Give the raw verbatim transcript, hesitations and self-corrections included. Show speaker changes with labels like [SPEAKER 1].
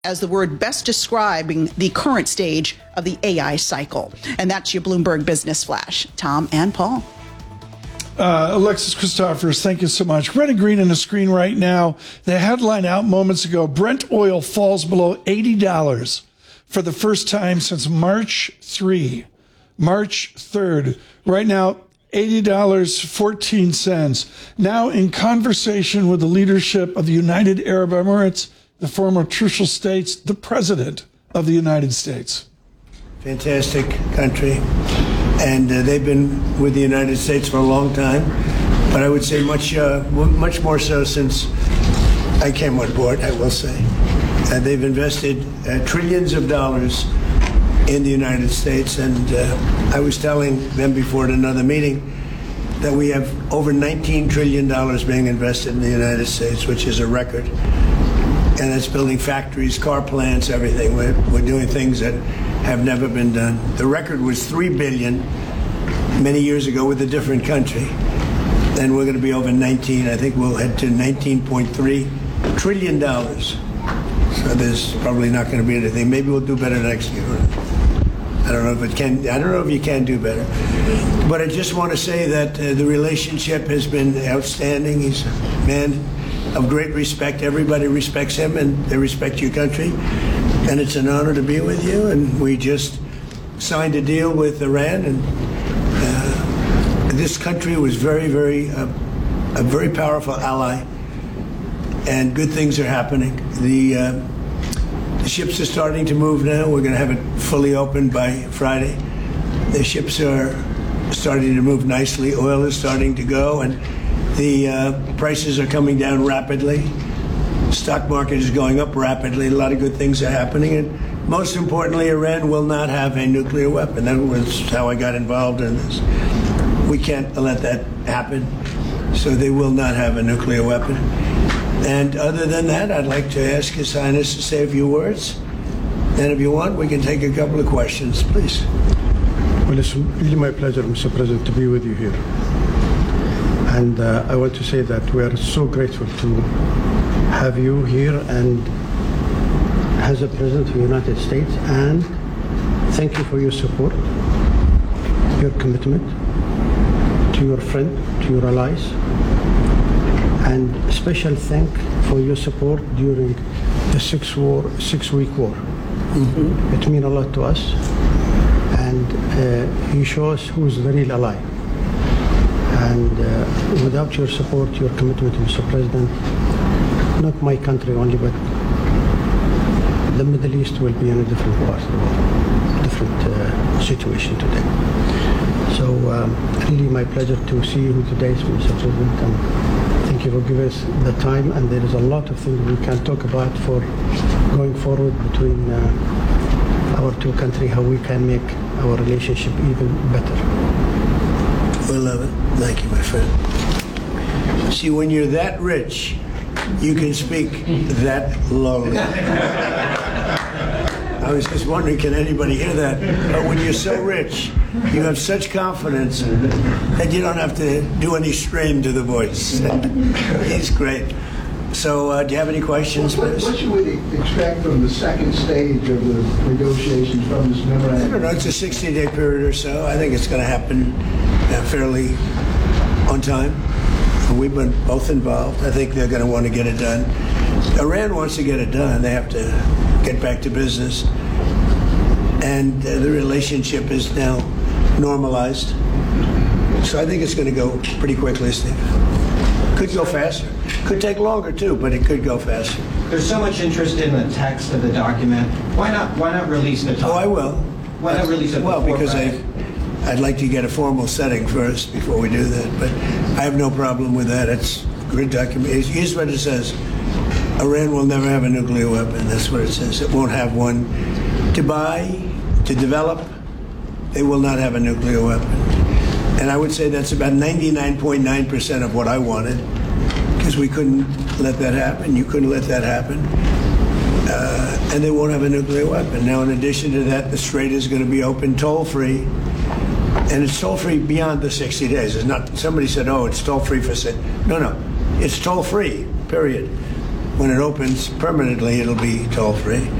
[SPEAKER 1] as the word best describing the current stage of the A I cycle. And that's your Bloomberg Business Flash. Tom and Paul.
[SPEAKER 2] Uh, Alexis Christophers, thank you so much. Red and green on the screen right now. The headline out moments ago, Brent oil falls below eighty dollars for the first time since March third. March third. Right now, eighty dollars and fourteen cents. Now in conversation with the leadership of the United Arab Emirates, the former Trucial States, the President of the United States.
[SPEAKER 3] Fantastic country. And uh, they've been with the United States for a long time. But I would say much, uh, much more so since I came on board, I will say. Uh, they've invested uh, trillions of dollars in the United States. And uh, I was telling them before at another meeting that we have over nineteen trillion dollars being invested in the United States, which is a record. And that's building factories, car plants, everything. We're, we're doing things that have never been done. The record was three billion dollars many years ago with a different country. Then we're going to be over nineteen. I think we'll head to nineteen point three trillion dollars. So there's probably not going to be anything. Maybe we'll do better next year. I don't know if it can. I don't know if you can do better. But I just want to say that uh, the relationship has been outstanding. He's a man of great respect. Everybody respects him, and they respect your country. And it's an honor to be with you. And we just signed a deal with Iran, and uh, this country was very, very, uh, a very powerful ally. And good things are happening. The, uh, the ships are starting to move now. We're going to have it fully open by Friday. The ships are starting to move nicely. Oil is starting to go, and the uh, prices are coming down rapidly. Stock market is going up rapidly. A lot of good things are happening. And most importantly, Iran will not have a nuclear weapon. That was how I got involved in this. We can't let that happen. So they will not have a nuclear weapon. And other than that, I'd like to ask His Highness to say a few words. And if you want, we can take a couple of questions, please.
[SPEAKER 4] Well, it's really my pleasure, Mister President, to be with you here. And uh, I want to say that we are so grateful to have you here and as the President of the United States. And thank you for your support, your commitment to your friend, to your allies. And special thank for your support during the six war, six-week war. Mm-hmm. It means a lot to us, and uh, you show us who is the real ally. And uh, without your support, your commitment, Mister President, not my country only, but the Middle East will be in a different part of the world, different uh, situation today. So um, really my pleasure to see you today, Mister President. And thank you for giving us the time, and there is a lot of things we can talk about for going forward between uh, our two countries, how we can make our relationship even better.
[SPEAKER 3] We love it. Thank you, my friend. See, when you're that rich, you can speak that lowly. I was just wondering, can anybody hear that? But when you're so rich, you have such confidence that you don't have to do any strain to the voice. He's great. So, uh, do you have any questions,
[SPEAKER 5] what,
[SPEAKER 3] please?
[SPEAKER 5] What should we expect from the second stage of the negotiations from this memorandum?
[SPEAKER 3] I don't know. It's a sixty-day period or so. I think it's going to happen uh, fairly on time. We've been both involved. I think they're going to want to get it done. Iran wants to get it done. They have to get back to business. And uh, the relationship is now normalized. So I think it's going to go pretty quickly, Steve. Could go faster. Could take longer, too, but it could go faster.
[SPEAKER 6] There's so much interest in the text of the document. Why not Why not release the document?
[SPEAKER 3] Oh, I will.
[SPEAKER 6] Why not release it
[SPEAKER 3] Well,
[SPEAKER 6] before
[SPEAKER 3] because
[SPEAKER 6] Friday?
[SPEAKER 3] I, I'd like to get a formal setting first before we do that. But I have no problem with that. It's a good document. Here's what it says. Iran will never have a nuclear weapon. That's what it says. It won't have one. To buy, to develop, they will not have a nuclear weapon. And I would say that's about ninety-nine point nine percent of what I wanted, because we couldn't let that happen. You couldn't let that happen. Uh, and they won't have a nuclear weapon. Now, in addition to that, the Strait is going to be open toll-free. And it's toll-free beyond the sixty days. It's not, somebody said, oh, it's toll-free for six. No, no. It's toll-free, period. when it opens permanently, it'll be toll-free.